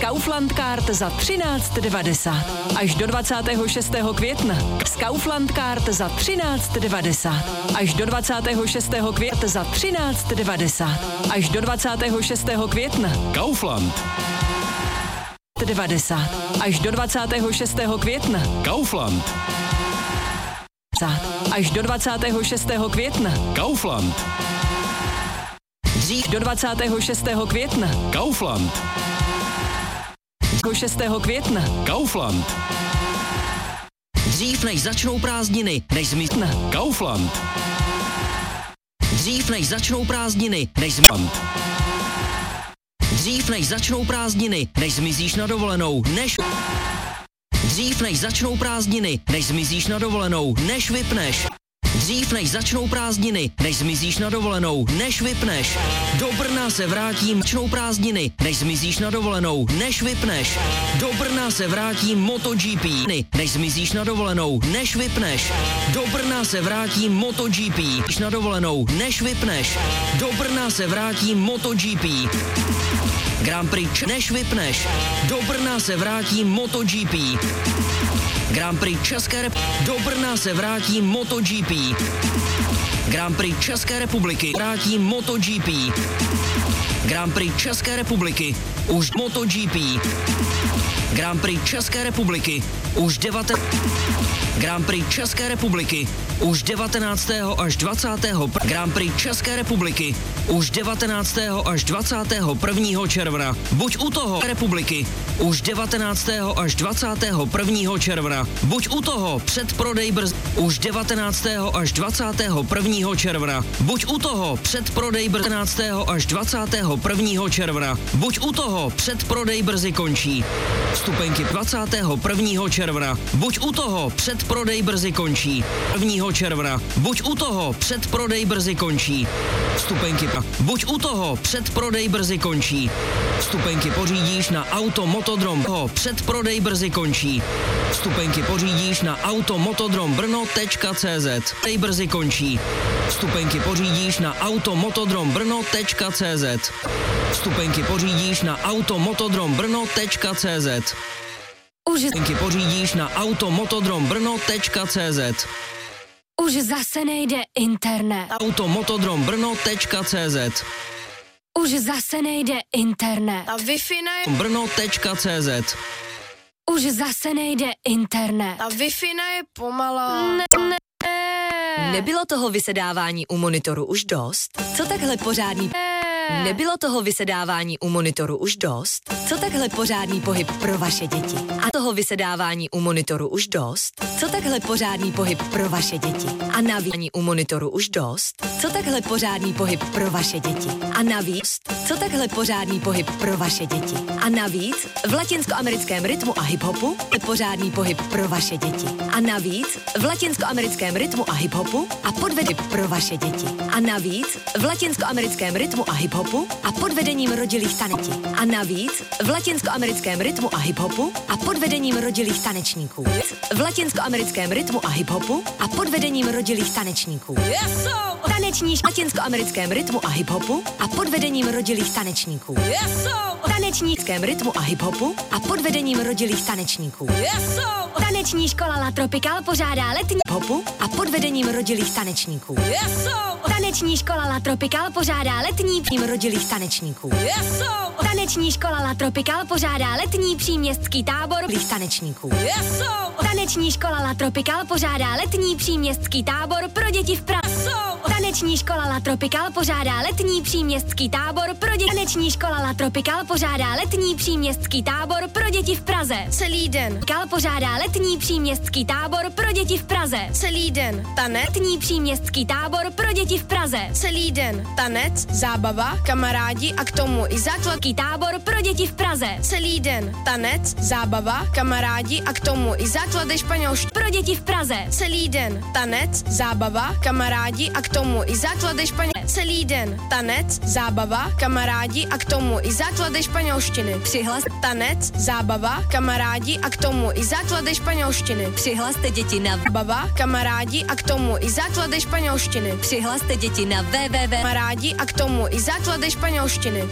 Kaufland Card za 13,90. Až do 26. května. Kaufland Card za 13,90. Až do 26. května za 13,90. Až do 26. května. Kaufland. 90. Až do 26. května. Kaufland. Až do 26. května. Kaufland. Dřív do 26. května. Kaufland. 6. května. Kaufland. Dřív než začnou prázdniny, než zmizí. Kaufland. Dřív než začnou prázdniny, než zmizí. Dřív než začnou prázdniny, než zmizíš na dovolenou, než... Dřív než začnou prázdniny, než zmizíš na dovolenou, než vypneš. Dřív než začnou prázdniny, než zmizíš na dovolenou, než vypneš. Do Brna se vrátím, začnou prázdniny, než zmizíš na dovolenou, než vypneš. Do Brna se vrátím MotoGP, než zmizíš na dovolenou, než vypneš. Do Brna se vrátím MotoGP, než na dovolenou, než vypneš. Do Brna se vrátím MotoGP. Grand Prix, než vypneš. Do Brna se vrátím MotoGP. Grand Prix České republiky. Do Brna se vrátí MotoGP. Grand Prix České republiky. Vrátí MotoGP. Grand Prix České republiky. Už MotoGP. Grand Prix České republiky. Už 19. Grand Prix České republiky. Už 19. až 20. Grand Prix České republiky. Už 19. až 21. června. Buď u toho republiky. Už 19. až 21. června. Buď u toho předprodej brzy. Už 19. až 21. června. Buď u toho předprodej brzy. 19. až 21. června. Buď u toho předprodej brzy končí. Vstupenky 21. června. Buď u toho předprodej brzy končí. 1. června. Buď u toho předprodej brzy končí. Vstupenky. Buď u toho předprodej brzy končí. Vstupenky pořídíš na Automotodrom. Předprodej brzy končí. Vstupenky pořídíš na automotodrombrno.cz. Brzy končí. Vstupenky pořídíš na automotodrombrno.cz. Vstupenky pořídíš na automotodrombrno.cz. Vstupenky pořídíš na automotodrombrno.cz. Už zase nejde internet. automotodrombrno.cz. Už zase nejde internet. A Wi-Fi ne... brno.cz. Už zase nejde internet. A Wi-Fi je pomalá. Nebylo toho vysedávání u monitoru už dost? Co takhle pořádný... Nebylo toho vysedávání u monitoru už dost? Co takhle pořádný pohyb pro vaše děti? A toho vysedávání u monitoru už dost? Co takhle pořádný pohyb pro vaše děti? A navíc u monitoru už dost? Co takhle pořádný pohyb pro vaše děti? A navíc, co takhle pořádný pohyb pro vaše děti? A navíc, v latinskoamerickém rytmu a hiphopu je pořádný pohyb pro vaše děti. A navíc, v latinskoamerickém rytmu a hiphopu a podvedy pro vaše děti. A navíc, v latinskoamerickém rytmu a hiphopu a pod vedením rodilých tanečníků. A navíc v latinskoamerickém rytmu a hiphopu a pod vedením rodilých tanečníků. V latinskoamerickém rytmu a hiphopu a pod vedením rodilých tanečníků. Taneční v latinskoamerickém rytmu a hiphopu a pod vedením rodilých tanečníků. Tanečníckém rytmu a hiphopu a pod vedením rodilých tanečníků. Taneční škola La Tropical pořádá letní hiphopu a pod vedením rodilých tanečníků. Taneční škola La Tropical pořádá letní rodilých tanečníků. Taneční škola La Tropical pořádá letní příměstský tábor tanečníků. Taneční škola La Tropical pořádá letní příměstský tábor pro děti v Praze. Taneční škola La Tropical pořádá letní příměstský tábor pro děti. Taneční škola La Tropical pořádá letní příměstský tábor pro děti v Praze. Celý den. Kal pořádá letní příměstský tábor pro děti v Praze. Celý den. Tanec. Letní příměstský tábor pro děti v Praze. Celý den. Tanec, zábava, kamarádi a k tomu i základní tábor pro děti v Praze. Celý den. Tanec, zábava, kamarádi a k tomu i základy španělštiny pro děti v Praze. Celý den. Tanec, zábava, kamarádi a k tomu i základy španělštiny. Celý den. Tanec, zábava, kamarádi a k tomu i základy španělštiny. Přihlas. Tanec, zábava, kamarádi a k tomu i základy španělštiny. Přihlaste děti na zábava, kamarádi a k tomu i základy španělštiny. Přihlaste děti na www. Kamarádi a k tomu i základy španělštiny.